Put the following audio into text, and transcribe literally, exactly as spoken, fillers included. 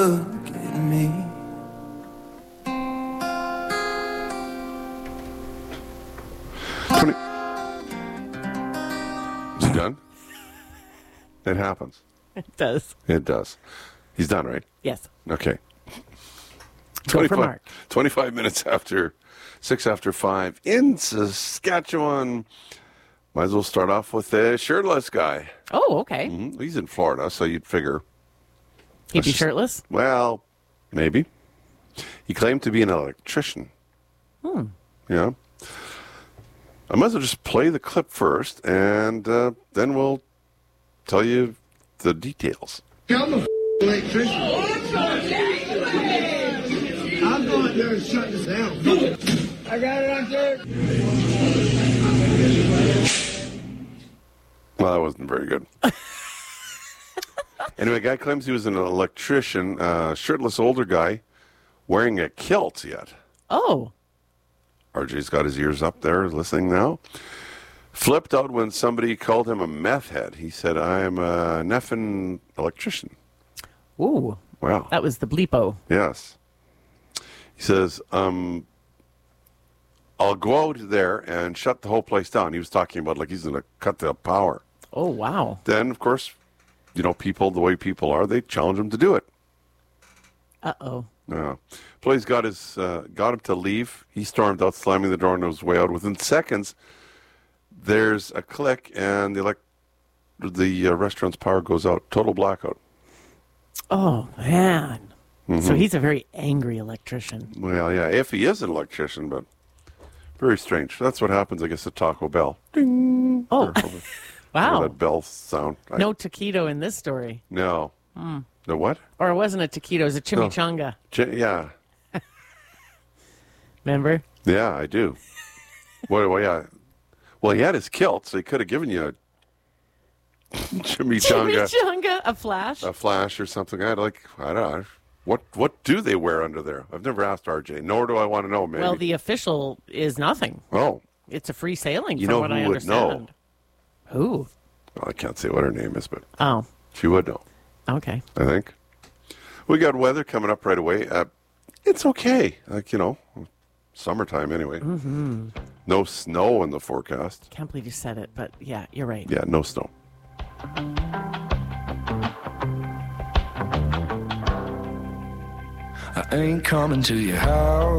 Look at me. twenty Is he done? It happens. It does. It does. He's done, right? Yes. Okay. Go for Mark. twenty-five minutes after six after five in Saskatchewan. Might as well start off with the shirtless guy. Oh, okay. Mm-hmm. He's in Florida, so you'd figure. He'd be shirtless? Well, maybe. He claimed to be an electrician. Hmm. Yeah. I might as well just play the clip first, and uh, then we'll tell you the details. I'm a electrician. I'm going there and shut this down. I got it on there. Well, that wasn't very good. Anyway, guy claims he was an electrician, uh, shirtless older guy, wearing a kilt yet. Oh. R J's got his ears up there listening now. Flipped out when somebody called him a meth head. He said, I'm a Neffin electrician. Ooh. Wow. That was the bleepo. Yes. He says, um, I'll go out there and shut the whole place down. He was talking about like he's going to cut the power. Oh, wow. Then, of course, you know, people, the way people are, they challenge him to do it. Uh-oh. Yeah. Police got his uh, got him to leave. He stormed out, slamming the door on his way out. Within seconds, there's a click, and the elect- the uh, restaurant's power goes out. Total blackout. Oh, man. Mm-hmm. So he's a very angry electrician. Well, yeah, if he is an electrician, but very strange. That's what happens, I guess, at Taco Bell. Ding. Oh, Or- wow. or that bell sound. I- No taquito in this story. No. Mm. The what? Or it wasn't a taquito, it was a chimichanga. Ch- yeah. Remember? Yeah, I do. well, well, yeah. Well, he had his kilt, so he could have given you a chimichanga, Chimichanga, a flash. a flash or something. I'd like, I don't know. What what do they wear under there? I've never asked R J, nor do I want to know, maybe. Well, the official is nothing. Oh. It's a free sailing, You from know what who I would understand. know? Who? Well, I can't say what her name is, but Oh, she would know, okay. I think. We got weather coming up right away. Uh, it's okay. Like, you know, summertime anyway. Mm-hmm. No snow in the forecast. Can't believe you said it, but yeah, you're right. Yeah, no snow. I ain't coming to your house.